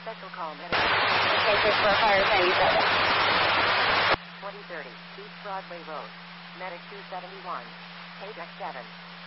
Special call medic. Okay, 645 97. 2030 East Broadway Road. Medic 271. Paydeck 7.